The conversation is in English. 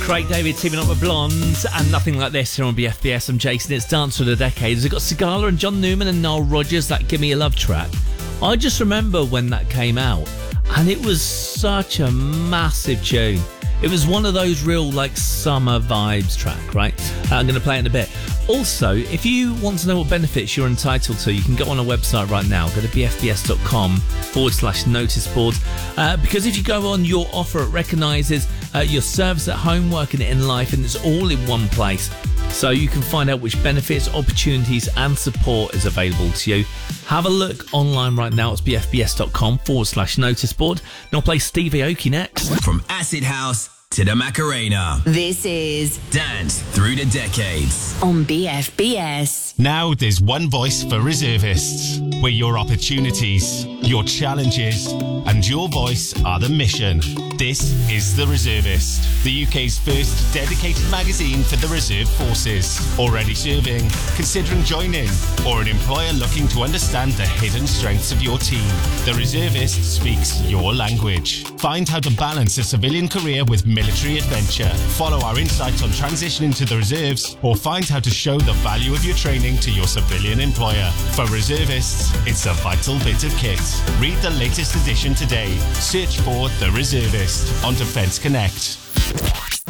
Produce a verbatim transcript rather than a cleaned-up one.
Craig David teaming up with Blonde and Nothing Like This here on B F B S. I'm Jason. It's Dance for the Decades. We've got Sigala and John Newman and Nile Rodgers, that Give Me a Love track. I just remember when that came out and it was such a massive tune. It was one of those real like summer vibes track, right? Uh, I'm going to play it in a bit. Also, if you want to know what benefits you're entitled to, you can go on our website right now. Go to bfbs.com forward slash notice board. Uh, because if you go on your offer, it recognises uh, your service at home, working in life, and it's all in one place. So you can find out which benefits, opportunities and support is available to you. Have a look online right now. It's bfbs.com forward slash notice board. And I'll play Stevie Aoki next. From Acid House to the Macarena. This is Dance Through the Decades on B F B S. Now there's one voice for reservists, where your opportunities, your challenges, and your voice are the mission. This is The Reservist, the U K's first dedicated magazine for the reserve forces. Already serving, considering joining, or an employer looking to understand the hidden strengths of your team. The Reservist speaks your language. Find how to balance a civilian career with military adventure. Follow our insights on transitioning to the reserves, or find how to show the value of your training to your civilian employer. For reservists, it's a vital bit of kit. Read the latest edition today. Search for The Reservist on Defence Connect.